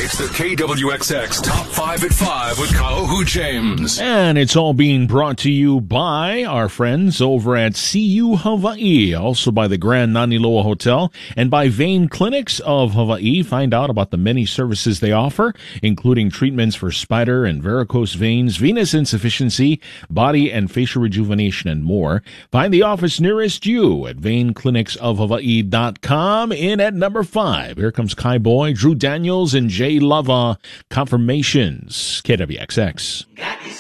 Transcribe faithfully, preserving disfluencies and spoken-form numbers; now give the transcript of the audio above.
It's the K W X X Top five at five with Kaohu James. And it's all being brought to you by our friends over at C U Hawaii, also by the Grand Naniloa Hotel, and by Vein Clinics of Hawaii. Find out about the many services they offer, including treatments for spider and varicose veins, venous insufficiency, body and facial rejuvenation, and more. Find the office nearest you at vein clinics of hawaii dot com. In at number five, here comes Kai Boy, Drew Daniels, and Jay Lava, Confirmations, K W X X.